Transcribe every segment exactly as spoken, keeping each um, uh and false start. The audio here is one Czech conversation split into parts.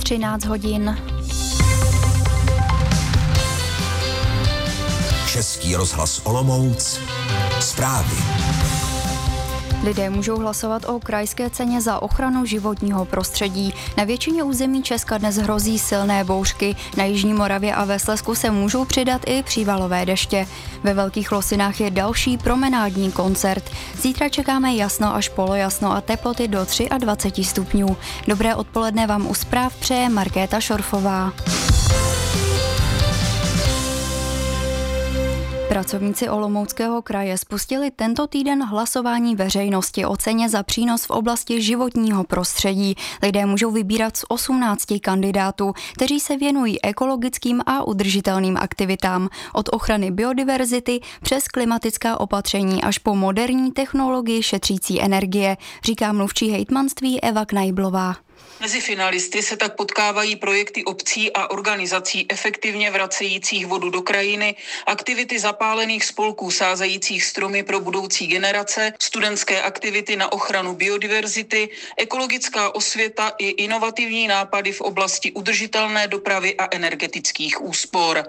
třináct hodin. Český rozhlas Olomouc. Zprávy. Lidé můžou hlasovat o krajské ceně za ochranu životního prostředí. Na většině území Česka dnes hrozí silné bouřky. Na jižní Moravě a ve Slezsku se můžou přidat i přívalové deště. Ve Velkých Losinách je další promenádní koncert. Zítra čekáme jasno až polojasno a teploty do dvacet tři stupňů. Dobré odpoledne vám u zpráv přeje Markéta Šorfová. Pracovníci Olomouckého kraje spustili tento týden hlasování veřejnosti o ceně za přínos v oblasti životního prostředí. Lidé můžou vybírat z osmnácti kandidátů, kteří se věnují ekologickým a udržitelným aktivitám. Od ochrany biodiverzity přes klimatická opatření až po moderní technologii šetřící energie, říká mluvčí hejtmanství Eva Knajblová. Mezi finalisty se tak potkávají projekty obcí a organizací efektivně vracejících vodu do krajiny, aktivity zapálených spolků sázejících stromy pro budoucí generace, studentské aktivity na ochranu biodiverzity, ekologická osvěta i inovativní nápady v oblasti udržitelné dopravy a energetických úspor.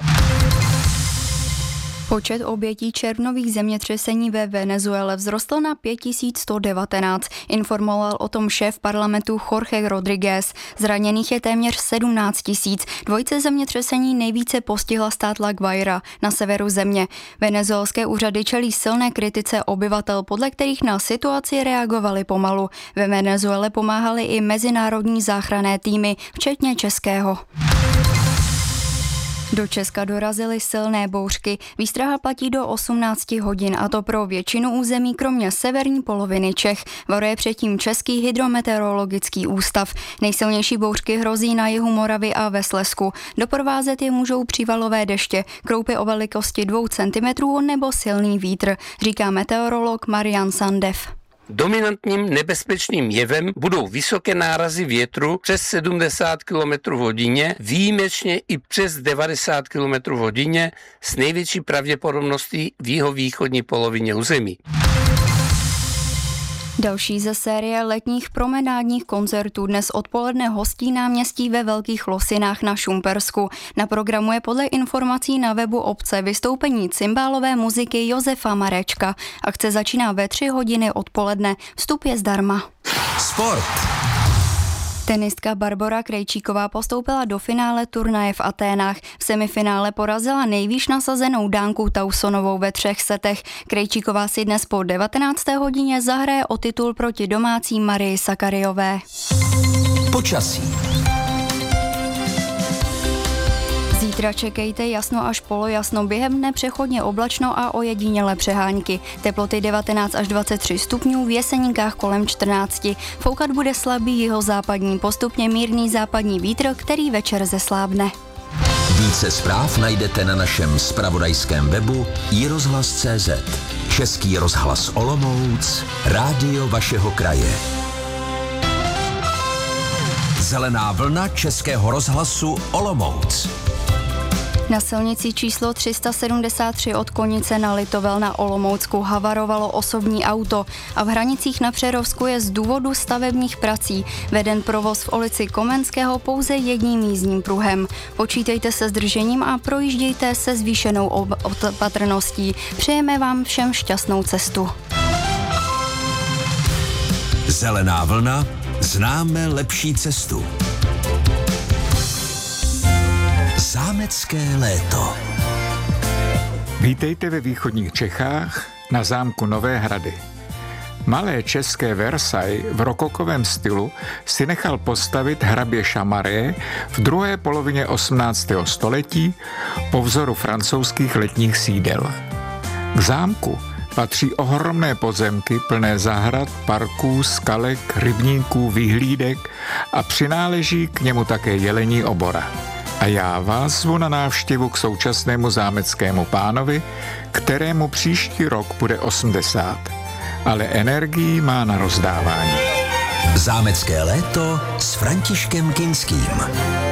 Počet obětí červnových zemětřesení ve Venezuele vzrostl na pět tisíc sto devatenáct, informoval o tom šéf parlamentu Jorge Rodríguez. Zraněných je téměř sedmnáct tisíc. Dvojice zemětřesení nejvíce postihla stát La Guaira na severu země. Venezuelské úřady čelí silné kritice obyvatel, podle kterých na situaci reagovali pomalu. Ve Venezuele pomáhaly i mezinárodní záchranné týmy, včetně českého. Do Česka dorazily silné bouřky. Výstraha platí do osmnáct hodin, a to pro většinu území, kromě severní poloviny Čech. Varuje předtím Český hydrometeorologický ústav. Nejsilnější bouřky hrozí na jihu Moravy a ve Slezsku. Doprovázet je můžou přívalové deště, kroupy o velikosti dvou centimetrů nebo silný vítr, říká meteorolog Marian Sandev. Dominantním nebezpečným jevem budou vysoké nárazy větru přes sedmdesát kilometrů v hodině, výjimečně i přes devadesát kilometrů v hodině s největší pravděpodobností v jihovýchodní polovině území. Další ze série letních promenádních koncertů dnes odpoledne hostí náměstí ve Velkých Losinách na Šumpersku. Na programu je podle informací na webu obce vystoupení cymbálové muziky Josefa Marečka. Akce začíná ve tři hodiny odpoledne. Vstup je zdarma. Sport. Tenistka Barbora Krejčíková postoupila do finále turnaje v Aténách. V semifinále porazila nejvýš nasazenou Dánku Tausonovou ve třech setech. Krejčíková si dnes po devatenácté hodině zahraje o titul proti domácí Marii Sakariové. Počasí. Zítra čekejte jasno až polojasno, během dne přechodně oblačno a ojedinělé přehánky. Teploty devatenáct až dvacet tři stupňů, v Jeseníkách kolem čtrnáct. Foukat bude slabý jihozápadní, postupně mírný západní vítr, který večer zeslábne. Více zpráv najdete na našem zpravodajském webu i rozhlas tečka cé zet. Český rozhlas Olomouc, rádio vašeho kraje. Zelená vlna Českého rozhlasu Olomouc. Na silnici číslo tři sta sedmdesát tři od Konice na Litovel na Olomoucku havarovalo osobní auto a v Hranicích na Přerovsku je z důvodu stavebních prací veden provoz v ulici Komenského pouze jedním jízdním pruhem. Počítejte se zdržením a projíždějte se zvýšenou opatrností. Přejeme vám všem šťastnou cestu. Zelená vlna, známe lepší cestu. Zámecké léto. Vítejte ve východních Čechách na zámku Nové Hrady. Malé české Versailles v rokokovém stylu si nechal postavit hrabě Chamaré v druhé polovině osmnáctého století po vzoru francouzských letních sídel. K zámku patří ohromné pozemky plné zahrad, parků, skalek, rybníků, vyhlídek a přináleží k němu také jelení obora. A já vás zvu na návštěvu k současnému zámeckému pánovi, kterému příští rok bude osmdesát. Ale energii má na rozdávání. Zámecké léto s Františkem Kinským.